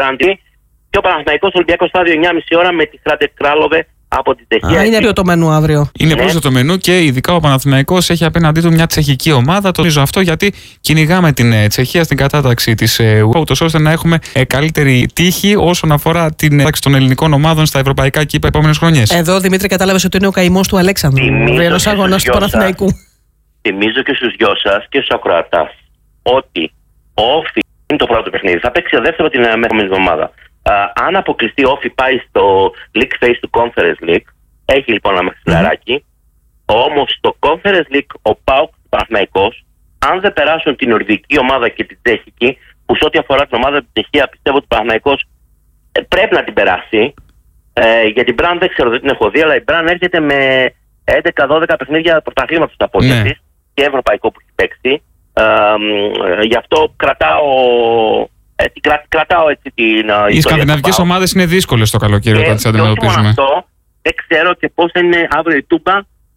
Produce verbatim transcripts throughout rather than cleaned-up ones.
Μπράντι. Και ο Παναθηναϊκός Ολυμπιακός στάδιο εννιά και μισή ώρα με τη Χράντερ Κράλοβε από την Τσεχία. Α, είναι πιο το μενού αύριο. Είναι ναι. το μενού και ειδικά ο Παναθηναϊκός έχει απέναντί του μια τσεχική ομάδα. Το τονίζω αυτό γιατί κυνηγάμε την ε, Τσεχία στην κατάταξη της ε, UEFA, ούτως ώστε να έχουμε ε, καλύτερη τύχη όσον αφορά την ένταξη των ελληνικών ομάδων στα ευρωπαϊκά κύπα επόμενες χρονιές. Εδώ, Δημήτρη, κατάλαβες ότι είναι ο καημός του Αλέξανδρου. Ένας αγώνας του Παναθηναϊκού. Θυμίζω και στους δυο σας και στους ακροατάς ότι ο Όφη είναι το πρώτο παιχνίδι. Θα παίξει το δεύτερο την επόμενη εβδομάδα. Uh, αν αποκλειστεί ο Όφη πάει στο League Phase του Conference League, έχει λοιπόν ένα μαξιλαράκι. Mm. Όμως στο Conference League ο ΠΑΟΚ του Παναθηναϊκός, αν δεν περάσουν την νορβηγική ομάδα και την τσεχική, που σε ό,τι αφορά την ομάδα του Τσεχία πιστεύω ότι ο Παναθηναϊκός ε, πρέπει να την περάσει. Ε, για την Μπραν δεν ξέρω, δεν την έχω δει, αλλά η Μπραν έρχεται με έντεκα δώδεκα παιχνίδια πρωταθλήματος στα πόδια mm. της και ευρωπαϊκό που έχει παίξει. Ε, ε, γι' αυτό κρατάω. Έτσι, κρα, κρατάω έτσι την. Οι σκανδιναβικές ομάδες είναι δύσκολες το καλοκαίρι όταν τις αντιμετωπίζουμε. Αυτό, δεν ξέρω και πώς θα είναι αύριο η Τούμπα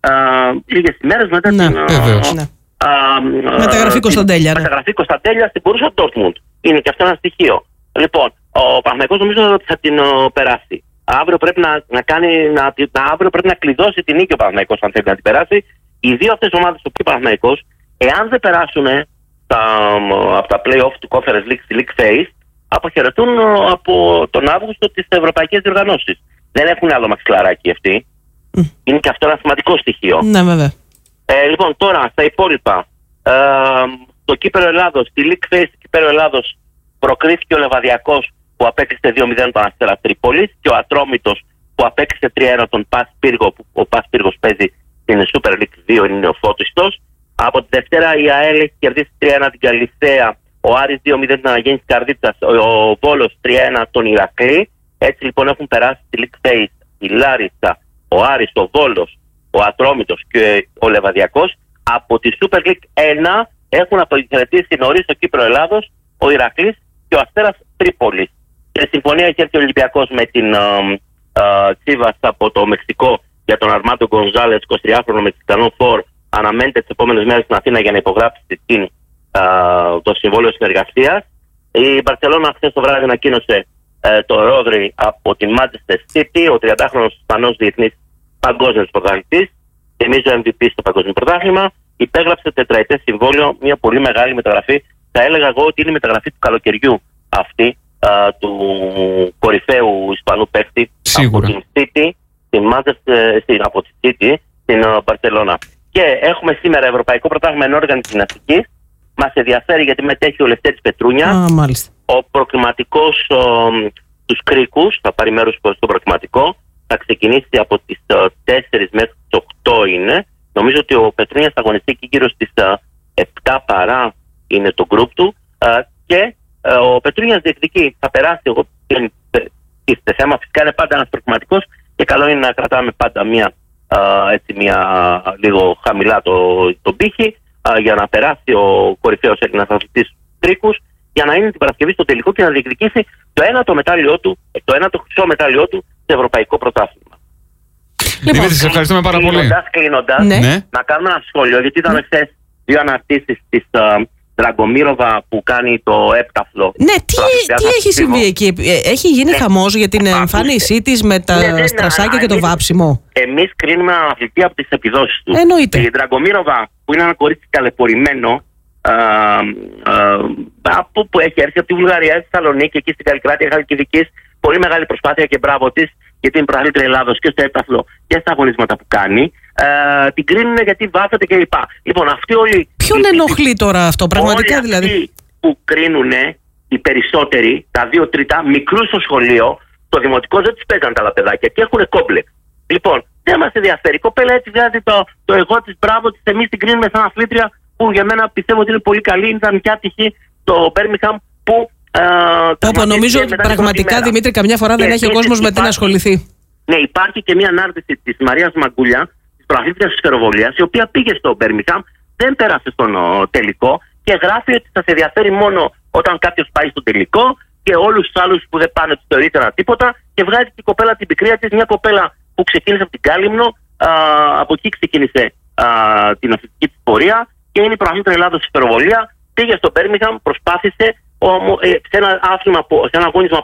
λίγες ημέρες μετά ναι, την. Βεβαίως. Ναι. Μεταγραφή Κωνσταντέλια. Μεταγραφή Κωνσταντέλια στην Μπορούσα Ντόρτμουντ. Είναι και αυτό ένα στοιχείο. Λοιπόν, ο Παναθηναϊκός νομίζω ότι θα την ο, περάσει. Αύριο πρέπει να, να κάνει. Να, να, αύριο πρέπει να κλειδώσει την νίκη ο Παναθηναϊκός αν θέλει να την περάσει. Οι δύο αυτές ομάδες του Παναθηναϊκός, εάν δεν περάσουν Τα, από τα play-off του Conference League στη League Phase, αποχαιρετούν από τον Αύγουστο τις ευρωπαϊκές διοργανώσεις. Δεν έχουν άλλο μαξιλαράκι αυτοί. Mm. Είναι και αυτό ένα σημαντικό στοιχείο. Ναι, βέβαια. Ε, λοιπόν, τώρα στα υπόλοιπα. Ε, το Κύπελλο Ελλάδος, στη League Phase του Κύπελλο Ελλάδος προκρίθηκε ο Λεβαδιακός που απέκτησε δύο μηδέν τον Αστέρα Τρίπολης και ο Ατρόμητος που απέκτησε τρία ένα τον Πας Πύργο, που ο Πας Πύργος παίζει στην Super League δύο, είναι ο φώτιστος. Από τη Δευτέρα η ΑΕΛ έχει κερδίσει τρία ένα την Καλυθέα, ο Άρης δύο μηδέν την Αναγέννηση Καρδίτσας, ο Βόλος τρία ένα τον Ηρακλή. Έτσι λοιπόν έχουν περάσει τη League Phase η Λάρισα, ο Άρης, ο Βόλος, ο Ατρόμητος και ο Λεβαδιακός. Από τη Super League ένα έχουν αποχαιρετήσει νωρίς στο Κύπρο Ελλάδος ο Ηρακλής και ο Αστέρας Τρίπολης. Σε συμφωνία έχει έρθει ο Ολυμπιακός με την Τσίβας από το Μεξικό για τον Αρμάντο Γκονζάλες, εικοσιτριάχρονο Μεξικανό φορ. Αναμένεται τις επόμενες μέρες στην Αθήνα για να υπογράψει την, α, το συμβόλαιο συνεργασίας. Η Μπαρσελόνα χθες το βράδυ ανακοίνωσε ε, το Ρόδρυ από την Manchester City, ο τριαντάχρονος Ισπανός διεθνής παγκόσμιος πρωταθλητής, θυμίζω εμ βι πι στο παγκόσμιο πρωτάθλημα, υπέγραψε τετραετές συμβόλαιο, μια πολύ μεγάλη μεταγραφή. Θα έλεγα εγώ ότι είναι η μεταγραφή του καλοκαιριού αυτή, α, του κορυφαίου Ισπανού παίκτη από την City, την Manchester, στην, από τη City, στην Μπαρσελόνα. Και έχουμε σήμερα Ευρωπαϊκό Πρωτάθλημα Ενόργανης Γυμναστικής. Μας ενδιαφέρει γιατί μετέχει ο Λευτέρης Πετρούνια. Α, μάλιστα. Ο προκριματικός τους Κρίκους θα πάρει μέρος στο προκριματικό. Θα ξεκινήσει από τις τέσσερις μέχρι τις οκτώ είναι. Νομίζω ότι ο Πετρούνιας θα αγωνιστεί εκεί γύρω στις επτά παρά είναι το γκρουπ του. Και ο Πετρούνιας διεκδικεί. Θα περάσει. Εγώ το θέμα φυσικά είναι πάντα ένας προκριματικός και καλό είναι να κρατάμε πάντα μία. Uh, έτσι μια λίγο χαμηλά το, το πύχη uh, για να περάσει ο κορυφαίος Έλληνας αθλητής Κρίκους για να είναι την Παρασκευή στο τελικό και να διεκδικήσει το ένατο μετάλλιό του, το ένατο χρυσό μετάλλιό του σε ευρωπαϊκό πρωτάθλημα. Λοιπόν, Δημήτρη, σε ευχαριστούμε πάρα πολύ. Κλείνοντας, κλείνοντας ναι. να κάνουμε ένα σχόλιο, γιατί είδαμε ναι. χθες δύο αναρτήσεις της uh, Δραγκομύροβα που κάνει το έπταφλο. Ναι, τι, τι έχει συμβεί εκεί? Έχει γίνει ναι. χαμός για την εμφάνισή της με τα ναι, ναι, στρασάκια ναι, ναι, και το βάψιμο. Εμείς κρίνουμε αθλητή από τις επιδόσεις του. Εννοείται. Η Δραγκομύροβα που είναι ένα κορίτσι καλεπορημένο, α, α, από που έχει έρθει από τη Βουλγαρία, στη Θεσσαλονίκη, εκεί στην Καλλικράτεια Χαλκιδικής, πολύ μεγάλη προσπάθεια και μπράβο της, γιατί είναι πρωταθλήτρια Ελλάδος και στο έπταφλο και στα αγωνίσματα που κάνει. Uh, την κρίνουν γιατί βάφεται κλπ. Λοιπόν, αυτοί όλοι. Ποιον οι, ενοχλεί τώρα αυτό, πραγματικά όλοι δηλαδή. Αυτοί που κρίνουν οι περισσότεροι, τα δύο τρίτα, μικρού στο σχολείο, το δημοτικό δεν του παίζαν τα λαπεδάκια και έχουν κόμπλεξ. Λοιπόν, δεν μας ενδιαφέρει. Η κοπέλα έτσι βγάζει το, το εγώ της, μπράβο της. Εμείς την κρίνουμε σαν αθλήτρια που για μένα πιστεύω ότι είναι πολύ καλή. Ήταν και άτυχη το Μπέρμιχαμ που. Όπω νομίζω πραγματικά Δημήτρη, καμιά φορά δεν έχει ο κόσμος με τι να ασχοληθεί. Ναι, υπάρχει και μια ανάρτηση της Μαρίας Μαγκούλια, της προαθλήτριας της σφαιροβολίας, η οποία πήγε στο Μπέρμιχαμ, δεν πέρασε στον ο, τελικό και γράφει ότι σας ενδιαφέρει μόνο όταν κάποιος πάει στο τελικό και όλους τους άλλους που δεν πάνε τους θεωρείται ένα τίποτα και βγάζει την κοπέλα την πικρία της, μια κοπέλα που ξεκίνησε από την Κάλυμνο, α, από εκεί ξεκίνησε α, την αθλητική της πορεία και είναι η προαθλήτρια Ελλάδος στη σφαιροβολία, πήγε στο Μπέρμιχαμ, προσπάθησε. Σε ένα, άθλημα, σε ένα αγώνισμα